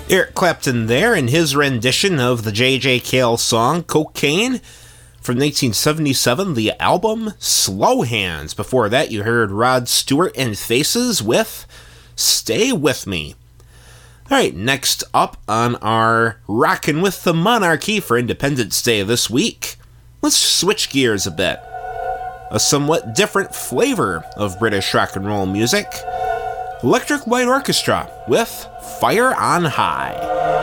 Eric Clapton there in his rendition of the J.J. Cale song Cocaine from 1977, the album Slow Hands. Before that, you heard Rod Stewart and Faces with Stay With Me. Alright, next up on our Rockin' with the Monarchy for Independence Day this week, let's switch gears a bit. A somewhat different flavor of British rock and roll music. Electric Light Orchestra with Fire on High.